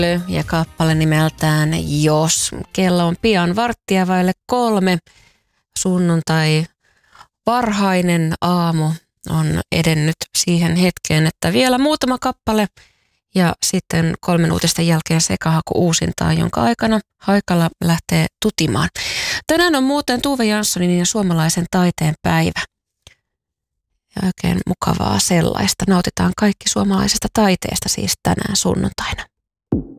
Ja kappale nimeltään Jos. Kello on pian 2:15. Sunnuntai varhainen aamu on edennyt siihen hetkeen, että vielä muutama kappale ja sitten 3 uutisten jälkeen sekahaku uusintaa, jonka aikana Haikala lähtee tutimaan. Tänään on muuten Tuve Janssonin ja suomalaisen taiteen päivä. Ja oikein mukavaa sellaista. Nautitaan kaikki suomalaisesta taiteesta siis tänään sunnuntaina.